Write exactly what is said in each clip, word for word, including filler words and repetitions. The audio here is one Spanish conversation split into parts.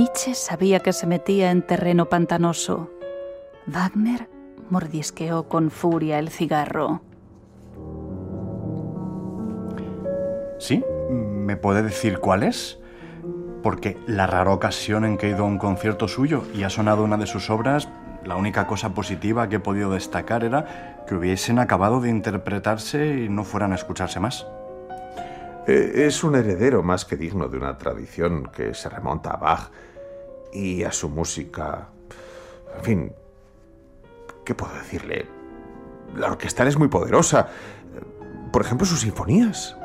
Nietzsche sabía que se metía en terreno pantanoso. Wagner mordisqueó con furia el cigarro. ¿Sí? ¿Me puede decir cuál es? Porque la rara ocasión en que he ido a un concierto suyo y ha sonado una de sus obras, la única cosa positiva que he podido destacar era que hubiesen acabado de interpretarse y no fueran a escucharse más. Es un heredero más que digno de una tradición que se remonta a Bach y a su música. En fin, ¿qué puedo decirle? La orquestal es muy poderosa. Por ejemplo, sus sinfonías.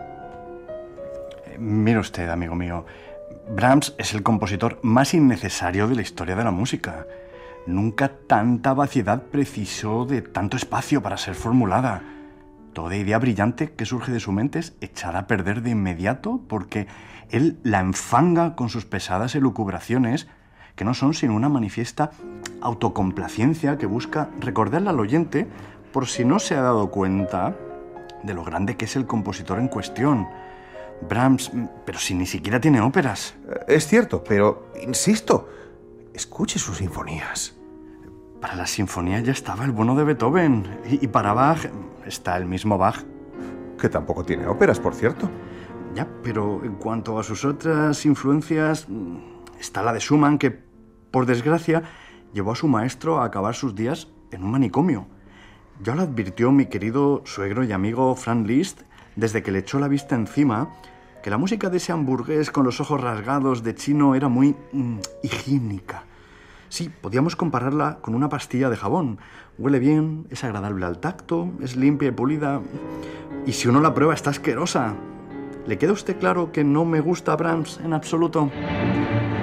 Mire usted, amigo mío, Brahms es el compositor más innecesario de la historia de la música. Nunca tanta vaciedad precisó de tanto espacio para ser formulada. Toda idea brillante que surge de su mente es echada a perder de inmediato porque él la enfanga con sus pesadas elucubraciones, que no son sino una manifiesta autocomplacencia que busca recordarle al oyente, por si no se ha dado cuenta, de lo grande que es el compositor en cuestión. Brahms, pero si ni siquiera tiene óperas. Es cierto, pero insisto, escuche sus sinfonías. Para la sinfonía ya estaba el bueno de Beethoven. Y, y para Bach está el mismo Bach. Que tampoco tiene óperas, por cierto. Ya, pero en cuanto a sus otras influencias, está la de Schumann, que, por desgracia, llevó a su maestro a acabar sus días en un manicomio. Ya lo advirtió mi querido suegro y amigo Franz Liszt, desde que le echó la vista encima, que la música de ese hamburgués con los ojos rasgados de chino era muy mm, higiénica. Sí, podíamos compararla con una pastilla de jabón. Huele bien, es agradable al tacto, es limpia y pulida. Y si uno la prueba, está asquerosa. ¿Le queda a usted claro que no me gusta Brahms en absoluto?